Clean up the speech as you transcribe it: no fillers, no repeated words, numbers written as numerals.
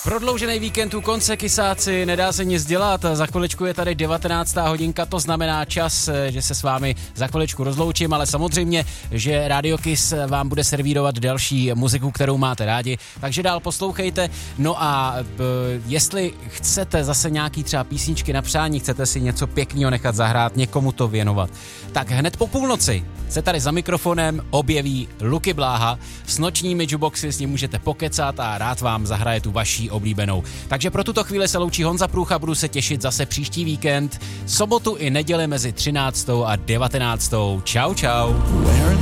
Prodloužený víkend u konce, kysáci, nedá se nic dělat, za chviličku je tady 19. hodinka, to znamená čas, že se s vámi za chviličku rozloučím, ale samozřejmě, že Radio Kiss vám bude servírovat další muziku, kterou máte rádi, takže dál poslouchejte. No a jestli chcete zase nějaký třeba písničky na přání, chcete si něco pěkného nechat zahrát, někomu to věnovat, tak hned po půlnoci se tady za mikrofonem objeví Luky Bláha, s nočními jukeboxy s ním můžete pokecat a rád vám zahraje tu vaší oblíbenou. Takže pro tuto chvíli se loučí Honza Průcha, budu se těšit zase příští víkend, sobotu i neděli mezi 13. a 19. Čau, čau.